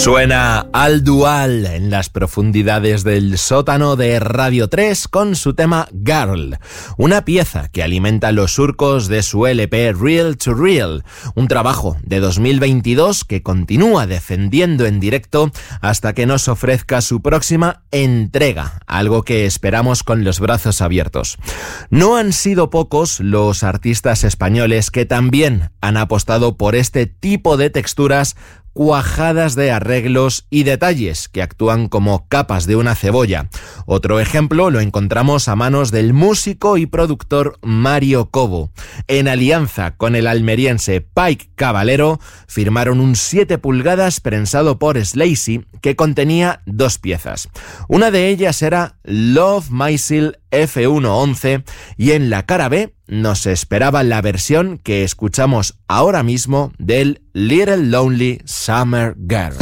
Suena Al Dual en las profundidades del sótano de Radio 3 con su tema Girl, una pieza que alimenta los surcos de su LP Real to Real, un trabajo de 2022 que continúa defendiendo en directo hasta que nos ofrezca su próxima entrega, algo que esperamos con los brazos abiertos. No han sido pocos los artistas españoles que también han apostado por este tipo de texturas cuajadas de arreglos y detalles que actúan como capas de una cebolla. Otro ejemplo lo encontramos a manos del músico y productor Mario Cobo. En alianza con el almeriense Pike Caballero, firmaron un 7 pulgadas prensado por Slazy que contenía 2 piezas. Una de ellas era Love Missile F111 y en la cara B nos esperaba la versión que escuchamos ahora mismo del Little Lonely Summer Girl.